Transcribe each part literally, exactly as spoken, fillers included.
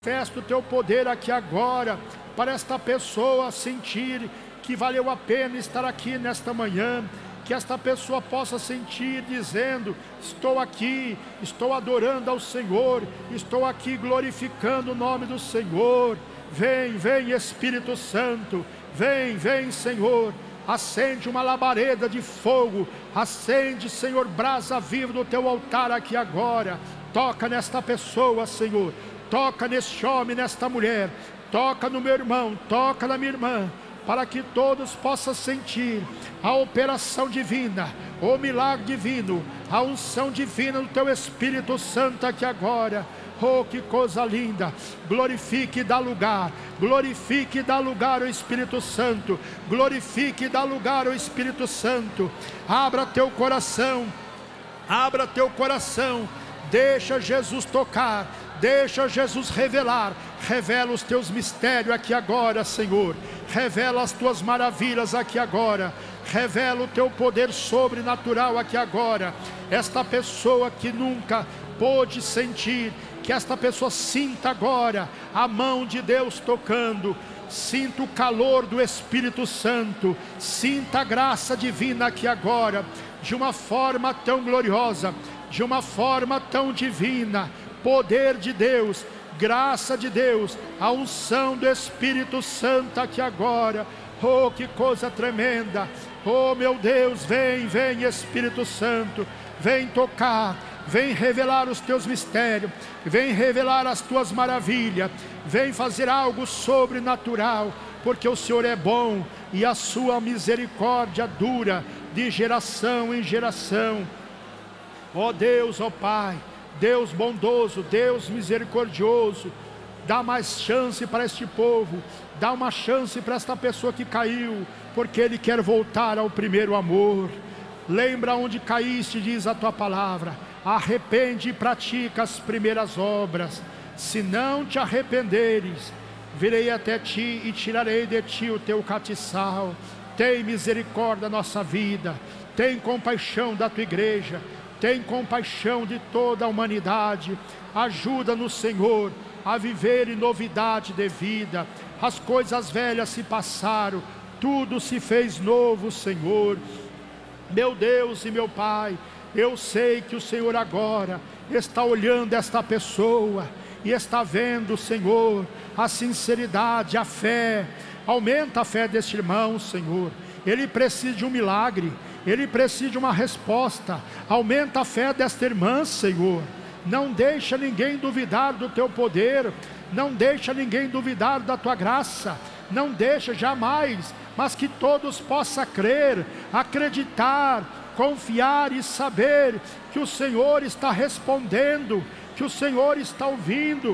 Manifesta o teu poder aqui agora, para esta pessoa sentir que valeu a pena estar aqui nesta manhã, que esta pessoa possa sentir dizendo: estou aqui, estou adorando ao Senhor, estou aqui glorificando o nome do Senhor. Vem, vem Espírito Santo, vem, vem Senhor, acende uma labareda de fogo, acende, Senhor, brasa viva do teu altar aqui agora. Toca nesta pessoa, Senhor, toca neste homem, nesta mulher, toca no meu irmão, toca na minha irmã, para que todos possam sentir a operação divina, o milagre divino, a unção divina do teu Espírito Santo aqui agora. Oh, que coisa linda! Glorifique e dá lugar, glorifique e dá lugar ao Espírito Santo, glorifique e dá lugar ao Espírito Santo. Abra teu coração, abra teu coração, deixa Jesus tocar, deixa Jesus revelar. Revela os teus mistérios aqui agora, Senhor. Revela as tuas maravilhas aqui agora. Revela o teu poder sobrenatural aqui agora. Esta pessoa que nunca pôde sentir, que esta pessoa sinta agora a mão de Deus tocando. Sinta o calor do Espírito Santo. Sinta a graça divina aqui agora, de uma forma tão gloriosa, de uma forma tão divina. Poder de Deus, graça de Deus, a unção do Espírito Santo aqui agora. Oh, que coisa tremenda! Oh, meu Deus, vem, vem Espírito Santo, vem tocar, vem revelar os teus mistérios, vem revelar as tuas maravilhas, vem fazer algo sobrenatural, porque o Senhor é bom e a sua misericórdia dura de geração em geração. Ó Deus, ó Pai, Deus bondoso, Deus misericordioso, dá mais chance para este povo, dá uma chance para esta pessoa que caiu, porque Ele quer voltar ao primeiro amor. Lembra onde caíste, diz a tua palavra, arrepende e pratica as primeiras obras. Se não te arrependeres, virei até ti e tirarei de ti o teu catiçal. Tem misericórdia da nossa vida, tem compaixão da tua igreja, tem compaixão de toda a humanidade. Ajuda-nos, Senhor, a viver em novidade de vida. As coisas velhas se passaram, tudo se fez novo, Senhor. Meu Deus e meu Pai, eu sei que o Senhor agora está olhando esta pessoa e está vendo, Senhor, a sinceridade, a fé. Aumenta a fé deste irmão, Senhor. Ele precisa de um milagre, ele precisa de uma resposta. Aumenta a fé desta irmã, Senhor. Não deixa ninguém duvidar do teu poder, não deixa ninguém duvidar da tua graça, não deixa jamais, mas que todos possam crer, acreditar, confiar e saber que o Senhor está respondendo, que o Senhor está ouvindo,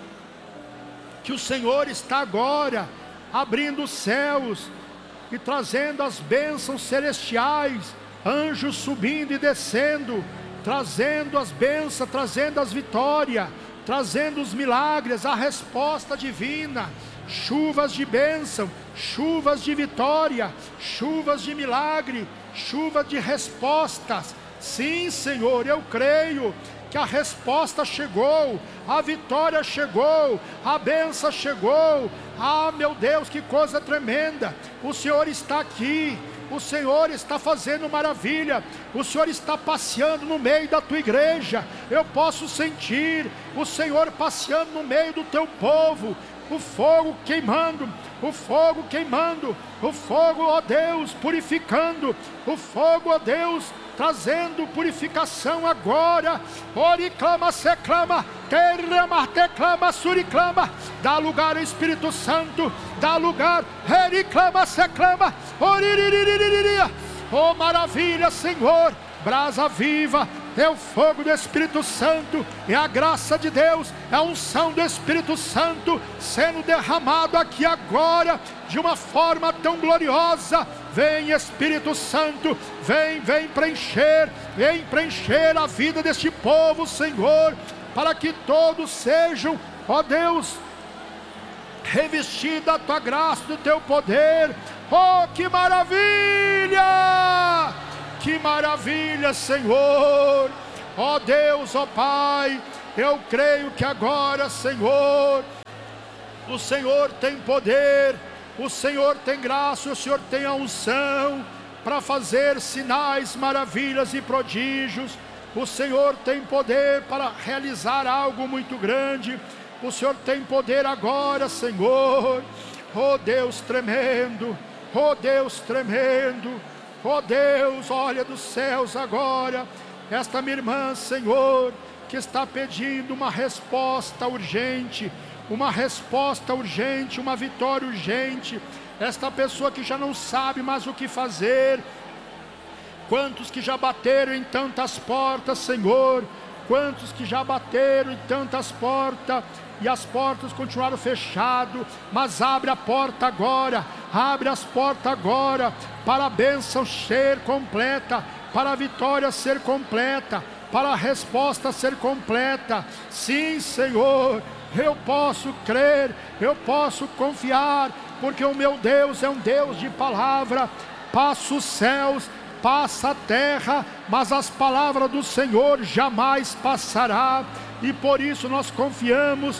que o Senhor está agora abrindo os céus e trazendo as bênçãos celestiais, anjos subindo e descendo, trazendo as bênçãos, trazendo as vitórias, trazendo os milagres, a resposta divina, chuvas de bênção, chuvas de vitória, chuvas de milagre, chuva de respostas. Sim, Senhor, eu creio que a resposta chegou, a vitória chegou, a bênção chegou. Ah, meu Deus, que coisa tremenda! O Senhor está aqui, o Senhor está fazendo maravilha, o Senhor está passeando no meio da tua igreja. Eu posso sentir o Senhor passeando no meio do teu povo, o fogo queimando, o fogo queimando, o fogo, ó Deus, purificando, o fogo, ó Deus, trazendo purificação agora. Oriclama, seclama, terama, teclama, suriclama. Dá lugar ao Espírito Santo, dá lugar, hericlama, seclama, oririririririria. Oh, maravilha, Senhor, brasa viva, é o fogo do Espírito Santo, é a graça de Deus, é a unção do Espírito Santo sendo derramado aqui agora, de uma forma tão gloriosa. Vem Espírito Santo, vem, vem preencher, vem preencher a vida deste povo, Senhor, para que todos sejam, ó Deus, revestidos da tua graça, do teu poder. Oh, que maravilha! Que maravilha, Senhor! Ó Deus, ó Pai, Eu creio que agora, Senhor, o Senhor tem poder, o Senhor tem graça, o Senhor tem a unção para fazer sinais, maravilhas e prodígios. O Senhor tem poder para realizar algo muito grande. O Senhor tem poder agora, Senhor. Oh Deus tremendo, oh Deus tremendo, oh Deus, olha dos céus agora, esta minha irmã, Senhor, que está pedindo uma resposta urgente, uma resposta urgente, uma vitória urgente. Esta pessoa que já não sabe mais o que fazer. Quantos que já bateram em tantas portas, Senhor, quantos que já bateram em tantas portas, e as portas continuaram fechadas, mas abre a porta agora, abre as portas agora, para a bênção ser completa, para a vitória ser completa, para a resposta ser completa. Sim, Senhor, eu posso crer, eu posso confiar, porque o meu Deus é um Deus de palavra. Passa os céus, passa a terra, mas as palavras do Senhor jamais passará. E por isso nós confiamos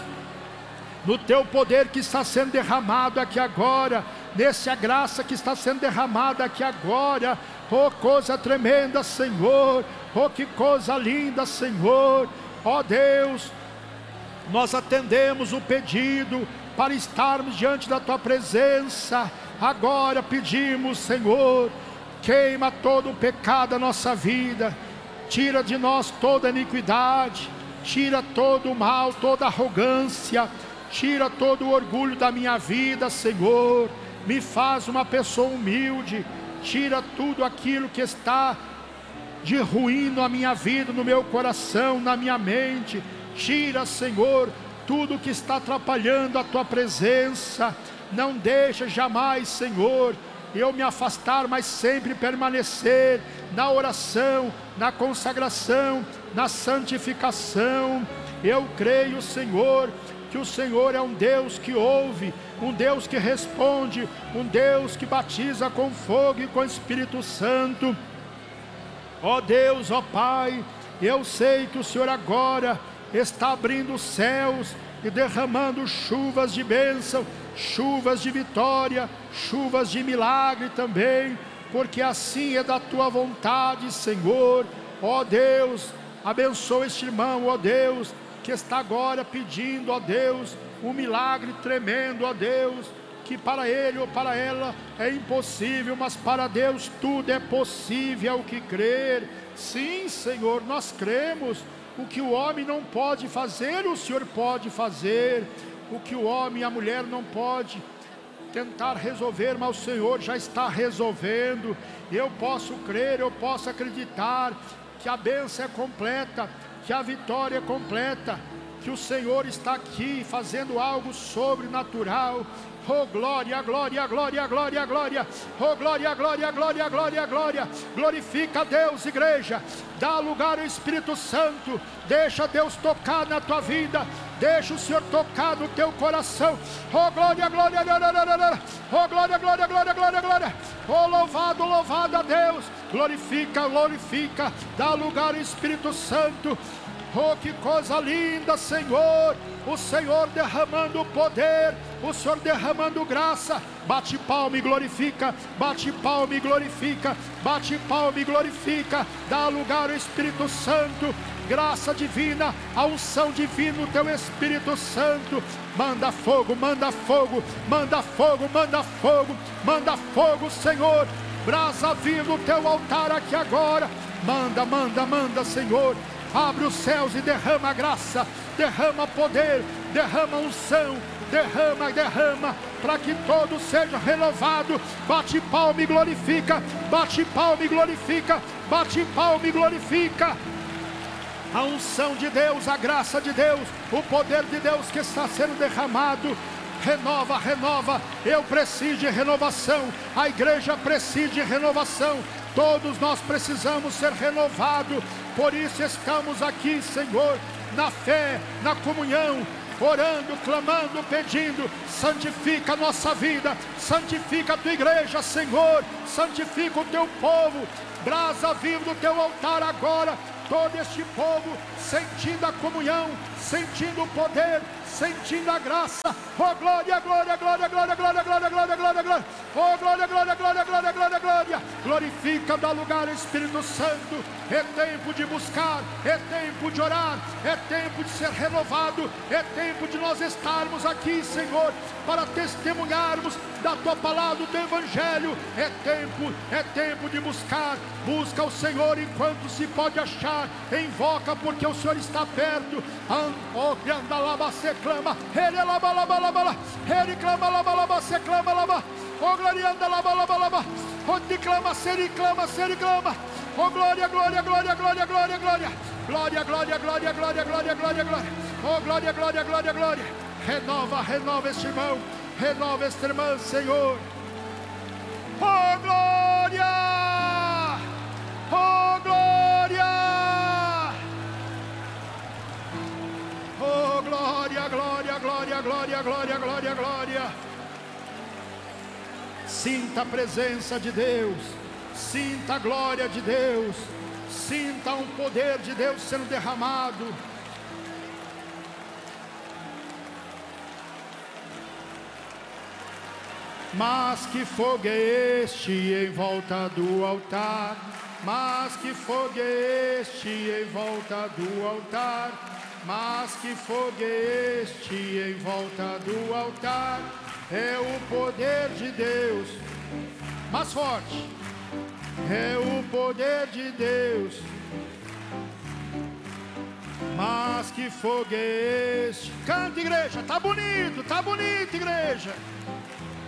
no Teu poder que está sendo derramado aqui agora, nessa graça que está sendo derramada aqui agora. Oh, coisa tremenda, Senhor, oh, que coisa linda, Senhor. Oh Deus, nós atendemos o pedido para estarmos diante da Tua presença. Agora pedimos, Senhor, queima todo o pecado da nossa vida, tira de nós toda iniquidade, tira todo o mal, toda arrogância, tira todo o orgulho da minha vida, Senhor. Me faz uma pessoa humilde, tira tudo aquilo que está de ruim na minha vida, no meu coração, na minha mente. Tira, Senhor, tudo que está atrapalhando a Tua presença. Não deixa jamais, Senhor, eu me afastar, mas sempre permanecer na oração, na consagração, na santificação. Eu creio, Senhor, que o Senhor é um Deus que ouve, um Deus que responde, um Deus que batiza com fogo e com Espírito Santo. Ó Deus, ó Pai, eu sei que o Senhor agora está abrindo os céus e derramando chuvas de bênção, chuvas de vitória, chuvas de milagre também, porque assim é da Tua vontade, Senhor. Ó Deus, abençoa este irmão, ó Deus, que está agora pedindo, ó Deus, um milagre tremendo, ó Deus, que para ele ou para ela é impossível, mas para Deus tudo é possível, o que crer. Sim, Senhor, nós cremos. O que o homem não pode fazer, o Senhor pode fazer. O que o homem e a mulher não pode tentar resolver, mas o Senhor já está resolvendo. Eu posso crer, eu posso acreditar que a bênção é completa, que a vitória é completa, que o Senhor está aqui fazendo algo sobrenatural. Oh glória, glória, glória, glória, glória. Oh glória, glória, glória, glória, glória. Glorifica a Deus, igreja. Dá lugar ao Espírito Santo. Deixa Deus tocar na tua vida. Deixa o Senhor tocar no teu coração. Oh glória, glória, glória, glória. Oh glória, glória, glória, glória, glória. Oh louvado, louvado a Deus. Glorifica, glorifica. Dá lugar ao Espírito Santo. Oh, que coisa linda, Senhor. O Senhor derramando poder, o Senhor derramando graça. Bate palma e glorifica, bate palma e glorifica, bate palma e glorifica. Dá lugar ao Espírito Santo, graça divina, a unção divina do Teu Espírito Santo. Manda fogo, manda fogo, manda fogo, manda fogo, manda fogo, Senhor. Brasa viva o Teu altar aqui agora. Manda, manda, manda, Senhor. Abre os céus e derrama graça, derrama poder, derrama unção, derrama, derrama, para que todo seja renovado. Bate palma e glorifica, bate palma e glorifica, bate palma e glorifica. A unção de Deus, a graça de Deus, o poder de Deus que está sendo derramado. Renova, renova. Eu preciso de renovação, a igreja precisa de renovação. Todos nós precisamos ser renovados. Por isso estamos aqui, Senhor, na fé, na comunhão, orando, clamando, pedindo. Santifica a nossa vida, santifica a Tua igreja, Senhor, santifica o Teu povo. Brasa viva do Teu altar agora, todo este povo sentindo a comunhão, sentindo o poder, sentindo a graça. Oh glória, glória, glória, glória, glória, glória, glória, glória, glória. Oh glória, glória, glória, glória, glória, glória. Glorifica, dá lugar, Espírito Santo. É tempo de buscar, é tempo de orar, é tempo de ser renovado, é tempo de nós estarmos aqui, Senhor, para testemunharmos da tua palavra, do teu evangelho. É tempo, é tempo de buscar. Busca o Senhor enquanto se pode achar. Invoca, porque o Senhor está perto. Oh, anda lá, você clama. Ele lava, lava, lava, lava. Ele clama, lava, lava, você clama, lava. Oh, glória, anda, lava, lava, lava. Onde clama, se ele clama, se ele clama. Oh, glória, glória, glória, glória, glória, glória. Glória, glória, glória, glória, glória, glória, glória. Oh, glória, glória, glória, glória. Renova, renova este irmão. Renova esta irmã, Senhor. Oh glória, oh glória, oh glória, glória, glória, glória, glória, glória, glória. Sinta a presença de Deus, sinta a glória de Deus, sinta um poder de Deus sendo derramado. Mas que fogo é este em volta do altar? Mas que fogo é este em volta do altar? Mas que fogo é este em volta do altar? É o poder de Deus. Mais forte. É o poder de Deus. Mas que fogo é este? Canta, igreja. Tá bonito, tá bonito, igreja.